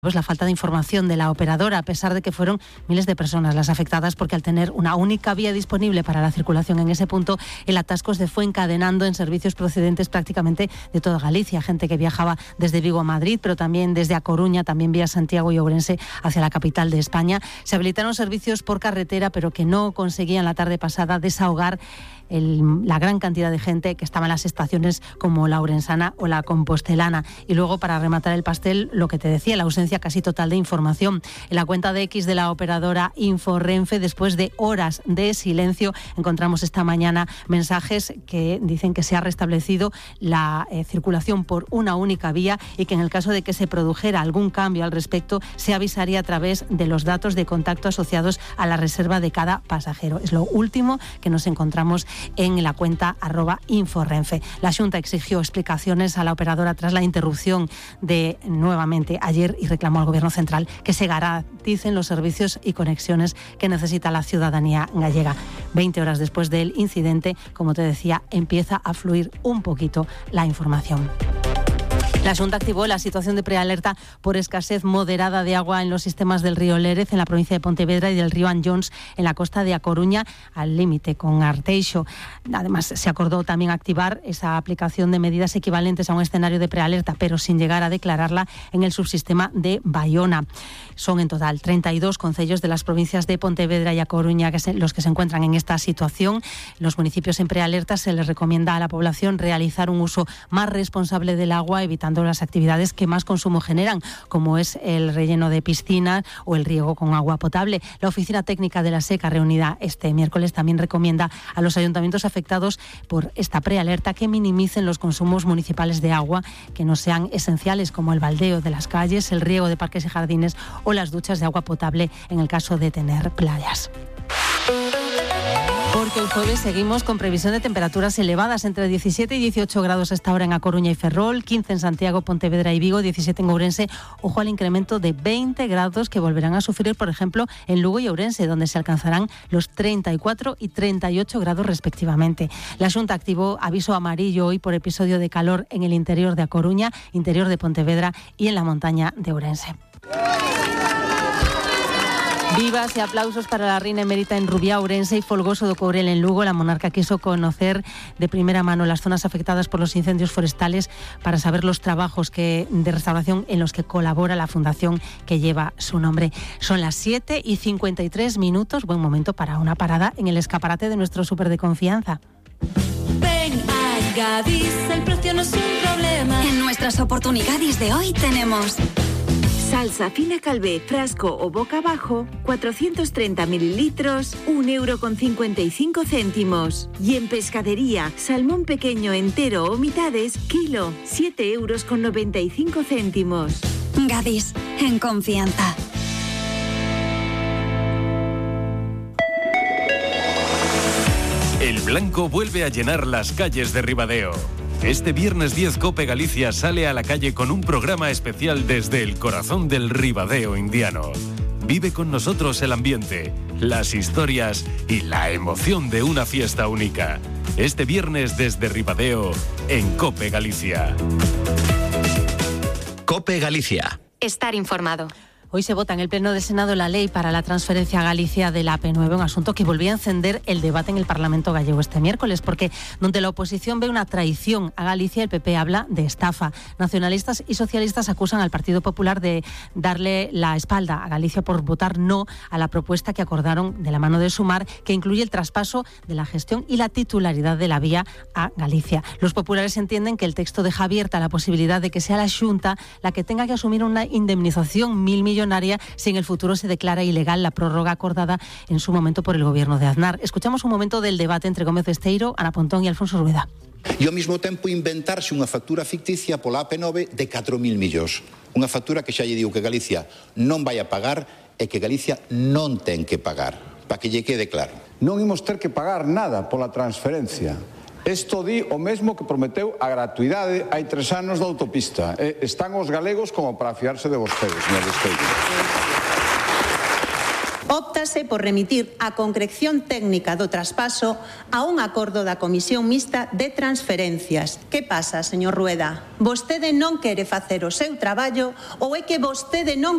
Pues la falta de información de la operadora, a pesar de que fueron miles de personas las afectadas, porque al tener una única vía disponible para la circulación en ese punto, el atasco se fue encadenando en servicios procedentes prácticamente de toda Galicia, gente que viajaba desde Vigo a Madrid, pero también desde A Coruña, también vía Santiago y Ourense hacia la capital de España. Se habilitaron servicios por carretera, pero que no conseguían la tarde pasada desahogar la gran cantidad de gente que estaba en las estaciones como la orensana o la compostelana. Y luego, para rematar el pastel, lo que te decía, la ausencia casi total de información. En la cuenta de X de la operadora Inforrenfe, después de horas de silencio, encontramos esta mañana mensajes que dicen que se ha restablecido la circulación por una única vía y que en el caso de que se produjera algún cambio al respecto, se avisaría a través de los datos de contacto asociados a la reserva de cada pasajero. Es lo último que nos encontramos en la cuenta @Inforrenfe. La Xunta exigió explicaciones a la operadora tras la interrupción de nuevamente ayer y reclamó al Gobierno central que se garanticen los servicios y conexiones que necesita la ciudadanía gallega. 20 horas después del incidente, como te decía, empieza a fluir un poquito la información. La Xunta activó la situación de prealerta por escasez moderada de agua en los sistemas del río Lérez, en la provincia de Pontevedra, y del río Anllóns, en la costa de A Coruña, al límite con Arteixo. Además, se acordó también activar esa aplicación de medidas equivalentes a un escenario de prealerta, pero sin llegar a declararla en el subsistema de Baiona. Son en total 32 concellos de las provincias de Pontevedra y A Coruña los que se encuentran en esta situación. Los municipios en prealerta se les recomienda a la población realizar un uso más responsable del agua, evitando las actividades que más consumo generan, como es el relleno de piscinas o el riego con agua potable. La Oficina Técnica de la SECA, reunida este miércoles, también recomienda a los ayuntamientos afectados por esta prealerta que minimicen los consumos municipales de agua que no sean esenciales, como el baldeo de las calles, el riego de parques y jardines o las duchas de agua potable en el caso de tener playas. Porque el jueves seguimos con previsión de temperaturas elevadas, entre 17 y 18 grados a esta hora en A Coruña y Ferrol, 15 en Santiago, Pontevedra y Vigo, 17 en Ourense. Ojo al incremento de 20 grados que volverán a sufrir, por ejemplo, en Lugo y Ourense, donde se alcanzarán los 34 y 38 grados respectivamente. La Xunta activó aviso amarillo hoy por episodio de calor en el interior de A Coruña, interior de Pontevedra y en la montaña de Ourense. Vivas y aplausos para la reina emérita en Rubiá, Ourense, y Folgoso do Courel en Lugo. La monarca quiso conocer de primera mano las zonas afectadas por los incendios forestales para saber los trabajos de restauración en los que colabora la fundación que lleva su nombre. Son las 7:53. Buen momento para una parada en el escaparate de nuestro súper de confianza. Ven a Gadis, el precio no es un problema. En nuestras oportunidades de hoy tenemos salsa fina Calvé, frasco o boca abajo, 430 mililitros, 1,55 €. Y en pescadería, salmón pequeño entero o mitades, kilo, 7,95 €. Gadis, en confianza. El blanco vuelve a llenar las calles de Ribadeo. Este viernes 10 COPE Galicia sale a la calle con un programa especial desde el corazón del Ribadeo indiano. Vive con nosotros el ambiente, las historias y la emoción de una fiesta única. Este viernes desde Ribadeo en COPE Galicia. COPE Galicia. Estar informado. Hoy se vota en el Pleno del Senado la ley para la transferencia a Galicia de la AP9, un asunto que volvía a encender el debate en el Parlamento gallego este miércoles, porque donde la oposición ve una traición a Galicia, el PP habla de estafa. Nacionalistas y socialistas acusan al Partido Popular de darle la espalda a Galicia por votar no a la propuesta que acordaron de la mano de Sumar, que incluye el traspaso de la gestión y la titularidad de la vía a Galicia. Los populares entienden que el texto deja abierta la posibilidad de que sea la Xunta la que tenga que asumir una indemnización millonaria si en el futuro se declara ilegal la prórroga acordada en su momento por el Gobierno de Aznar. Escuchamos un momento del debate entre Gómez Esteiro, Ana Pontón y Alfonso Rueda. E ao mesmo tempo inventarse unha factura ficticia pola AP9 de 4.000 millóns. Unha factura que xa lle digo que Galicia non vai a pagar e que Galicia non ten que pagar. Para que lle quede claro. Non imos ter que pagar nada pola transferencia. Isto di o mesmo que prometeu a gratuidade hai 3 anos da autopista. Están os galegos como para fiarse de vostedes, señor Esteiro. Óptase por remitir a concreción técnica do traspaso a un acordo da Comisión Mixta de Transferencias. Que pasa, señor Rueda? Vostede non quere facer o seu traballo ou é que vostede non